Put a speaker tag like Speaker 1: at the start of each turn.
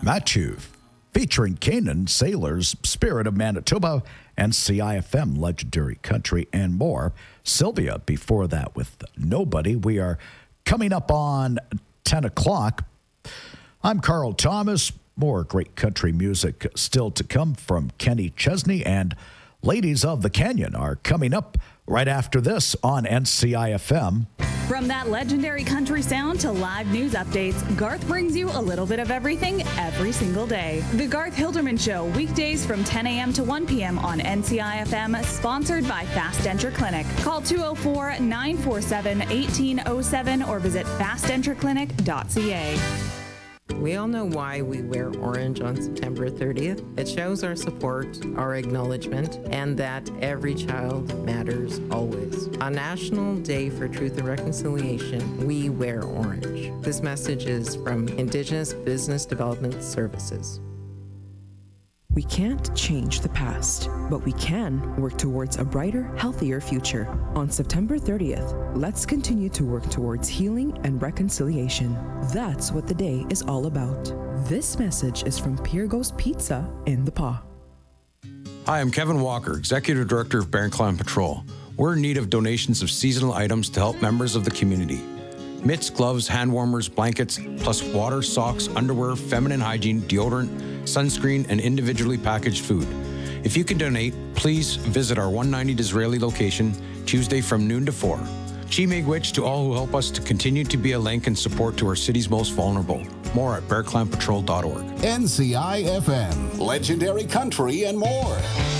Speaker 1: Matthew, featuring Canaan Sailors, Spirit of Manitoba, and CIFM, Legendary Country, and more. Sylvia, before that, with Nobody. We are coming up on 10 o'clock. I'm Carl Thomas. More great country music still to come from Kenny Chesney, and Ladies of the Canyon are coming up right after this on NCIFM.
Speaker 2: From that legendary country sound to live news updates, Garth brings you a little bit of everything every single day. The Garth Hilderman Show, weekdays from 10 a.m. to 1 p.m. on NCIFM, sponsored by Fast Denture Clinic. Call 204-947-1807 or visit fastdentureclinic.ca.
Speaker 3: We all know why we wear orange on September 30th. It shows our support, our acknowledgement, and that every child matters always. On National Day for Truth and Reconciliation, we wear orange. This message is from Indigenous Business Development Services.
Speaker 4: We can't change the past, but we can work towards a brighter, healthier future. On September 30th, let's continue to work towards healing and reconciliation. That's what the day is all about. This message is from Piergo's Pizza in the Paw.
Speaker 5: Hi, I'm Kevin Walker, Executive Director of Bear Clan Patrol. We're in need of donations of seasonal items to help members of the community. Mitts, gloves, hand warmers, blankets, plus water, socks, underwear, feminine hygiene, deodorant, sunscreen, and individually packaged food. If you can donate, please visit our 190 Disraeli location Tuesday from noon to 4. Chi Miigwech to all who help us to continue to be a link and support to our city's most vulnerable. More at bearclanpatrol.org.
Speaker 6: NCIFM, Legendary Country, and more.